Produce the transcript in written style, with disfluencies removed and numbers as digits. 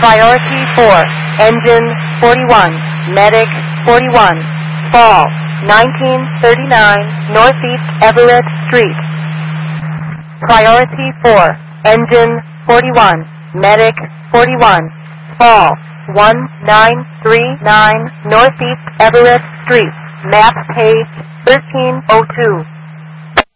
Priority 4, Engine 41, Medic 41, Fall 1939 Northeast Everett Street. Priority 4, Engine 41, Medic 41, Fall 1939 Northeast Everett Street. Map page 1302.